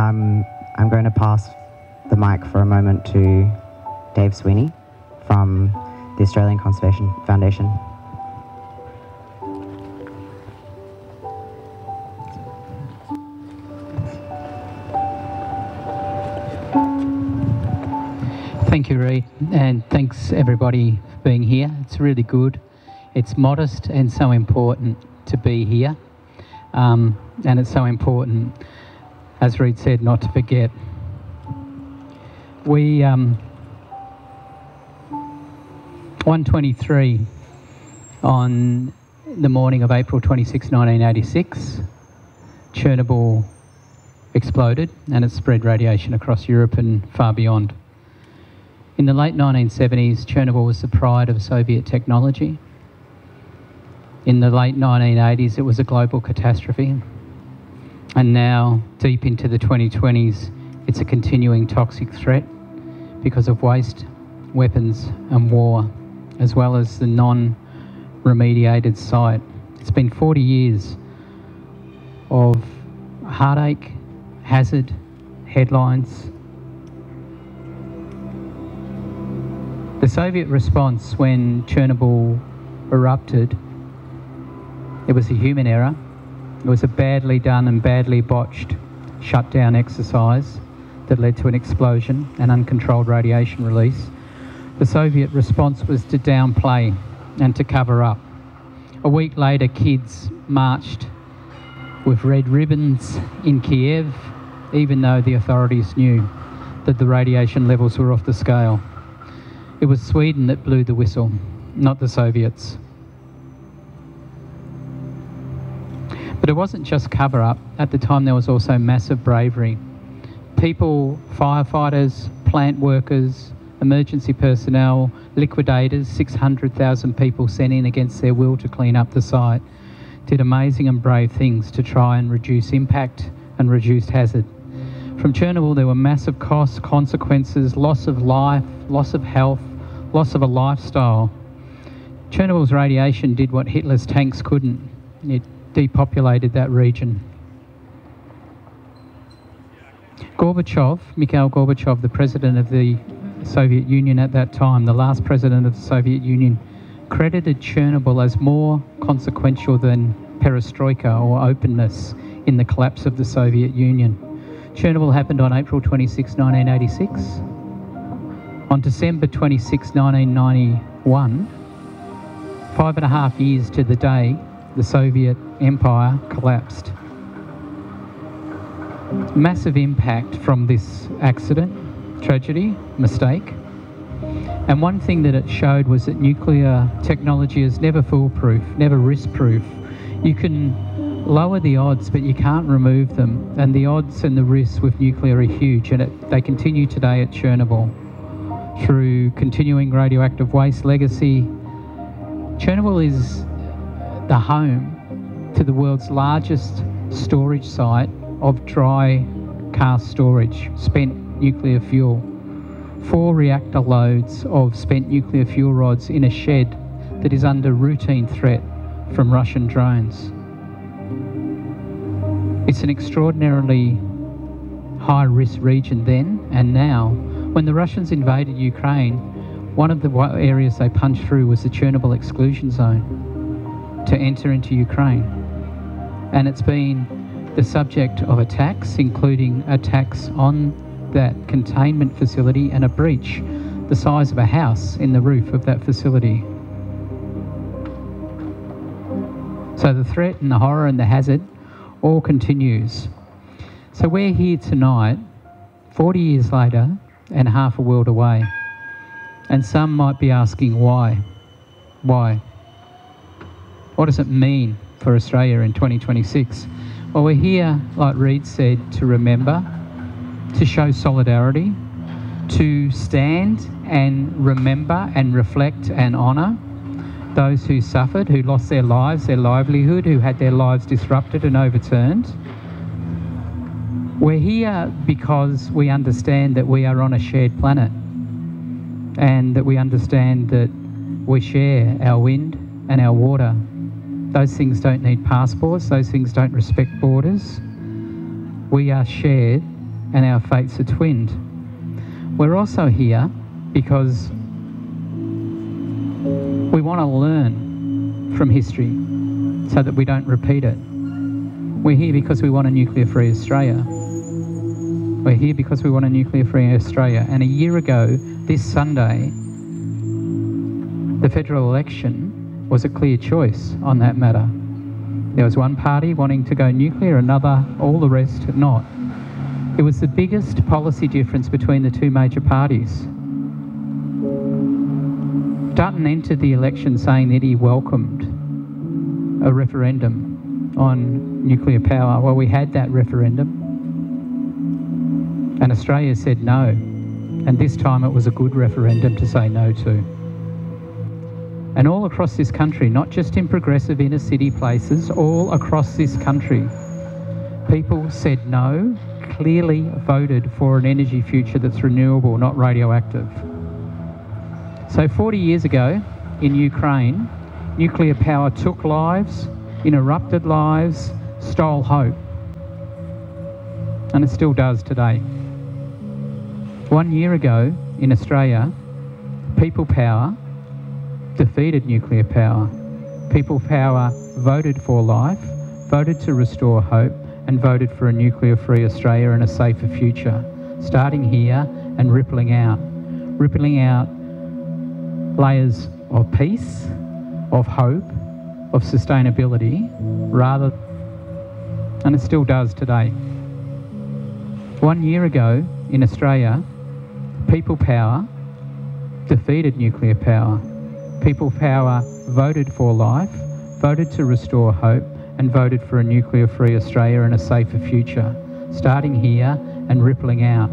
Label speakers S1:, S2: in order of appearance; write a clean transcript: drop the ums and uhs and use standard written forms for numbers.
S1: I'm going to pass the mic for a moment to Dave Sweeney from the Australian Conservation Foundation.
S2: Thank you, Reid, and thanks everybody for being here. It's really good. It's modest and so important to be here. And it's so important, as Reid said, not to forget. We, 1:23 on the morning of April 26, 1986, Chernobyl exploded and it spread radiation across Europe and far beyond. In the late 1970s, Chernobyl was the pride of Soviet technology. In the late 1980s, it was a global catastrophe. And now, deep into the 2020s, it's a continuing toxic threat because of waste, weapons and war, as well as the non-remediated site. It's been 40 years of heartache, hazard, headlines. The Soviet response when Chernobyl erupted, it was a human error. It was a badly done and badly botched shutdown exercise that led to an explosion and uncontrolled radiation release. The Soviet response was to downplay and to cover up. A week later, kids marched with red ribbons in Kiev, even though the authorities knew that the radiation levels were off the scale. It was Sweden that blew the whistle, not the Soviets. But it wasn't just cover-up. At the time, there was also massive bravery. People, firefighters, plant workers, emergency personnel, liquidators, 600,000 people sent in against their will to clean up the site, did amazing and brave things to try and reduce impact and reduce hazard. From Chernobyl, there were massive costs, consequences, loss of life, loss of health, loss of a lifestyle. Chernobyl's radiation did what Hitler's tanks couldn't. It depopulated that region. Gorbachev, Mikhail Gorbachev, the president of the Soviet Union at that time, the last president of the Soviet Union, credited Chernobyl as more consequential than perestroika or openness in the collapse of the Soviet Union. Chernobyl happened on April 26, 1986. On December 26, 1991, 5.5 years to the day, the Soviet Empire collapsed. Massive impact from this accident, tragedy, mistake. And one thing that it showed was that nuclear technology is never foolproof, never risk-proof. You can lower the odds, but you can't remove them. And the odds and the risks with nuclear are huge, and they continue today at Chernobyl. Through continuing radioactive waste legacy, Chernobyl is the home to the world's largest storage site of dry cast storage, spent nuclear fuel. 4 reactor loads of spent nuclear fuel rods in a shed that is under routine threat from Russian drones. It's an extraordinarily high-risk region then and now. When the Russians invaded Ukraine, one of the areas they punched through was the Chernobyl exclusion zone to enter into Ukraine. And it's been the subject of attacks, including attacks on that containment facility and a breach the size of a house in the roof of that facility. So the threat and the horror and the hazard all continues. So we're here tonight, 40 years later, and half a world away. And some might be asking why? Why? What does it mean for Australia in 2026? Well, we're here, like Reid said, to remember, to show solidarity, to stand and remember and reflect and honour those who suffered, who lost their lives, their livelihood, who had their lives disrupted and overturned. We're here because we understand that we are on a shared planet and that we understand that we share our wind and our water. Those things don't need passports, those things don't respect borders. We are shared and our fates are twinned. We're also here because we want to learn from history so that we don't repeat it. We're here because we want a nuclear-free Australia. We're here because we want a nuclear-free Australia. And a year ago, this Sunday, the federal election was a clear choice on that matter. There was one party wanting to go nuclear, another, all the rest not. It was the biggest policy difference between the two major parties. Dutton entered the election saying that he welcomed a referendum on nuclear power. Well, we had that referendum, and Australia said no, and this time it was a good referendum to say no to. And all across this country, not just in progressive inner city places, all across this country, people said no, clearly voted for an energy future that's renewable, not radioactive. So 40 years ago in Ukraine, nuclear power took lives, interrupted lives, stole hope. And it still does today. 1 year ago in Australia, people power defeated nuclear power. People power voted for life, voted to restore hope, and voted for a nuclear-free Australia and a safer future, starting here and rippling out layers of peace, of hope, of sustainability, and it still does today. 1 year ago in Australia, people power defeated nuclear power. People power voted for life, voted to restore hope, and voted for a nuclear-free Australia and a safer future, starting here and rippling out